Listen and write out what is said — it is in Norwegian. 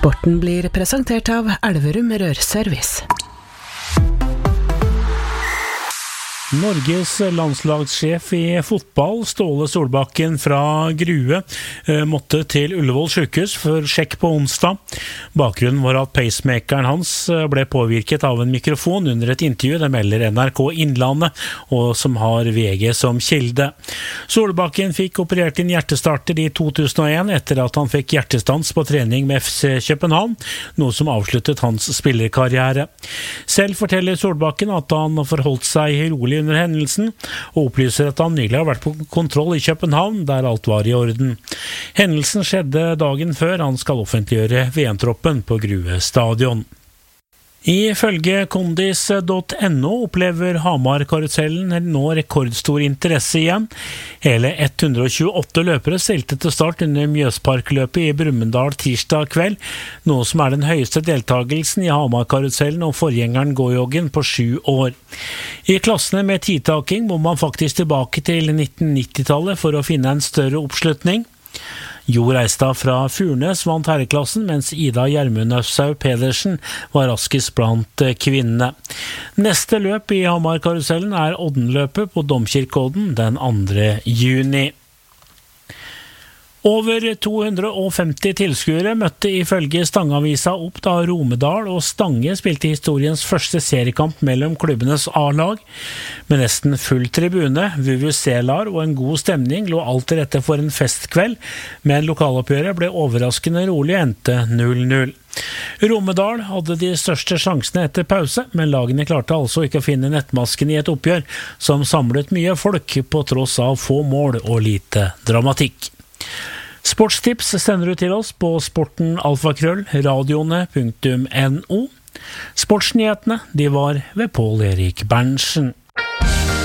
Sporten blir presentert av Elverum Rørservice. Norges landslagssjef i fotball, Ståle Solbakken fra Grue, måtte til Ullevål sykehus for sjekk på onsdag. Bakgrunnen var at pacemakeren hans ble påvirket av en mikrofon under et intervju, det melder NRK Innlandet, og som har VG som kilde. Solbakken fikk operert inn hjertestarter i 2001 etter at han fikk hjertestans på trening med FC København, noe som avsluttet hans spillerkarriere. Selv forteller Solbakken at han forholdt seg rolig under hendelsen, og opplyser at han nylig har vært på kontroll i København, der alt var i orden. Hendelsen skjedde dagen før han skal offentliggjøre VM-troppen på Grue stadion. Ifølge kondis.no opplever Hamar-karusellen nå rekordstor interesse igjen. Hele 128 løpere stilte til start under Mjøsparkløpet i Brumunddal tirsdag kveld, noe som er den høyeste deltagelsen i Hamar-karusellen og forgjengeren gåjoggen på 7 år. I klassene med tidtaking må man faktisk tilbake til 1990-tallet for å finne en større oppslutning. Jo Reistad fra Furnes vant herreklassen, mens Ida Gjermund Øfsau Pedersen var raskest blant kvinnene. Neste løp i Hamar-karusellen er Oddenløpet på Domkirkeodden den 2. juni. Over 250 tilskuere møtte ifølge Stangavisa opp da Romedal og Stange spilte historiens første seriekamp mellom klubbenes A-lag. Med nesten full tribune, VVC-lar og en god stemning lå alt til rette for en festkveld, men lokaloppgjøret ble overraskende rolig og endte 0-0. Romedal hadde de største sjansene etter pause, men lagene klarte altså ikke å finne nettmasken i et oppgjør som samlet mye folk på tross av få mål og lite dramatikk. Sportstips sender du til oss på sportenalfakrøll.radioene.no. Sportsnyhetene, de var ved Pål Erik Berntsen.